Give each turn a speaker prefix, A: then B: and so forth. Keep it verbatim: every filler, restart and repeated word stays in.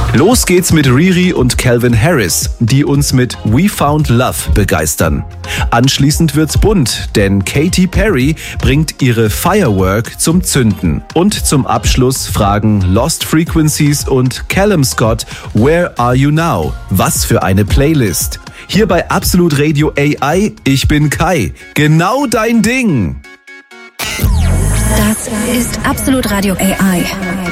A: Los geht's mit Riri und Calvin Harris, die uns mit We Found Love begeistern. Anschließend wird's bunt, denn Katy Perry bringt ihre Firework zum Zünden. Und zum Abschluss fragen Lost Frequencies und Callum Scott, Where Are You Now? Was für eine Playlist. Hier bei Absolut Radio A I, ich bin Kai. Genau dein Ding!
B: Das ist Absolut Radio A I.